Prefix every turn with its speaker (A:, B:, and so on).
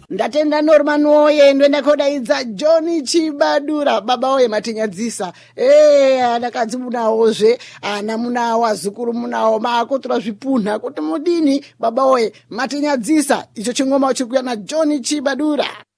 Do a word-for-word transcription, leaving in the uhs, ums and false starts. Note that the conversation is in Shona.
A: ndatenda Norman oye ndoenda kodaidza John Chibadura baba oye matinyadzisa eh anakadzi munawozve ana munawo azukuru munawo makotora zvipunha kuti mudini baba oye matinyadzisa icho chingoma chikuya na John Chibadura.